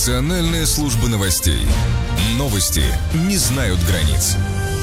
Национальная служба новостей. Новости не знают границ.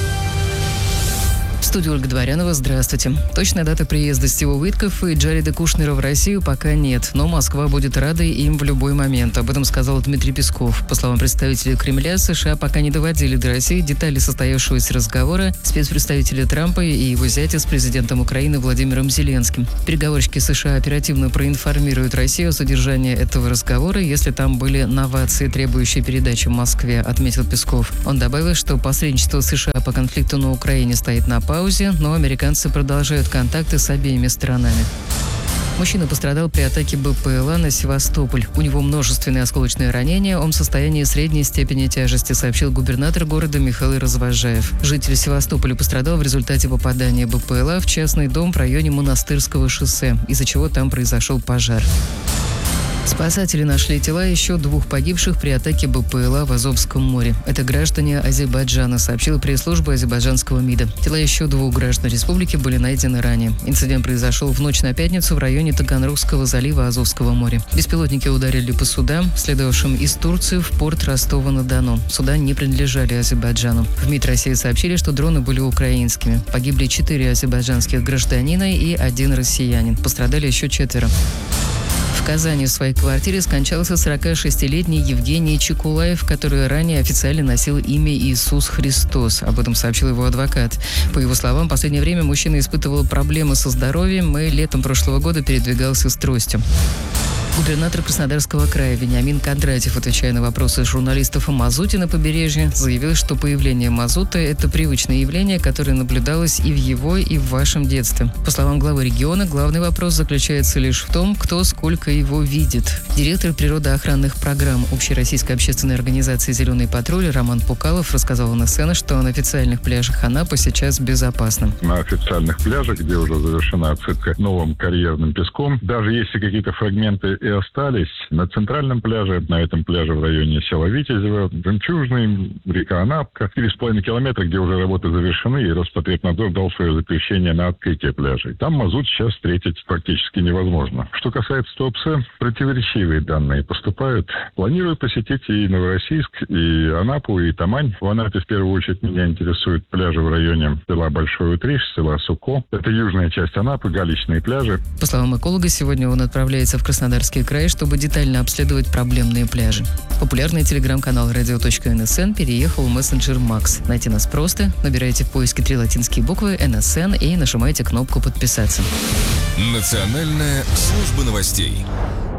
В студии Ольга Дворянова. Здравствуйте. Точная дата приезда Стива Уиткоффа и Джареда Кушнера в Россию пока нет, но Москва будет рада им в любой момент. Об этом сказал Дмитрий Песков. По словам представителя Кремля, США пока не доводили до России детали состоявшегося разговора спецпредставителя Трампа и его зятя с президентом Украины Владимиром Зеленским. Переговорщики США оперативно проинформируют Россию о содержании этого разговора, если там были новации, требующие передачи в Москве, отметил Песков. Он добавил, что посредничество США по конфликту на Украине стоит на паузе, но американцы продолжают контакты с обеими сторонами. Мужчина пострадал при атаке БПЛА на Севастополь. У него множественные осколочные ранения, он в состоянии средней степени тяжести, сообщил губернатор города Михаил Развожаев. Житель Севастополя пострадал в результате попадания БПЛА в частный дом в районе Монастырского шоссе, из-за чего там произошел пожар. Спасатели нашли тела еще 2 погибших при атаке БПЛА в Азовском море. Это граждане Азербайджана, сообщила пресс-служба азербайджанского МИДа. Тела еще 2 граждан республики были найдены ранее. Инцидент произошел в ночь на пятницу в районе Таганрогского залива Азовского моря. Беспилотники ударили по судам, следовавшим из Турции в порт Ростова-на-Дону. Суда не принадлежали Азербайджану. В МИД России сообщили, что дроны были украинскими. Погибли 4 азербайджанских гражданина и 1 россиянин. Пострадали еще 4. В Казани в своей квартире скончался 46-летний Евгений Чекулаев, который ранее официально носил имя Иисус Христос. Об этом сообщил его адвокат. По его словам, в последнее время мужчина испытывал проблемы со здоровьем и летом прошлого года передвигался с тростью. Губернатор Краснодарского края Вениамин Кондратьев, отвечая на вопросы журналистов о мазуте на побережье, заявил, что появление мазута – это привычное явление, которое наблюдалось и в его, и в вашем детстве. По словам главы региона, главный вопрос заключается лишь в том, кто сколько его видит. Директор природоохранных программ Общероссийской общественной организации «Зеленый патруль» Роман Пукалов рассказал НСН, что на официальных пляжах Анапы сейчас безопасно. На официальных пляжах, где уже завершена отсыпка новым карьерным песком, даже если какие-то фрагменты и остались, на центральном пляже, на этом пляже в районе села Витязева, Жемчужный, река Анапка, 4,5 километра, где уже работы завершены, и Роспотребнадзор дал свое заключение на открытие пляжей. Там мазут сейчас встретить практически невозможно. Что касается Туапсе, противоречивые данные поступают. Планирую посетить и Новороссийск, и Анапу, и Тамань. В Анапе в первую очередь меня интересуют пляжи в районе села Большой Утриш, села Суко. Это южная часть Анапы, галечные пляжи. По словам эколога, сегодня он отправляется в Краснодарский край, чтобы детально обследовать проблемные пляжи. Популярный телеграм-канал radio.nsn переехал в мессенджер Макс. Найти нас просто. Набирайте в поиске 3 латинские буквы НСН и нажимайте кнопку «Подписаться». Национальная служба новостей.